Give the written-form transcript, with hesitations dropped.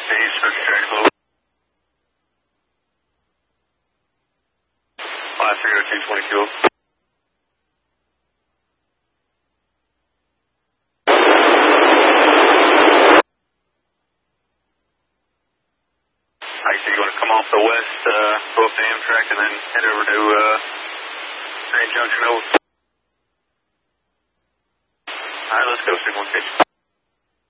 Days for track low. 530220 fuel. So you want to come off the west, go up the Amtrak, and then head over to Grand Junction. Alright, let's go, signal location.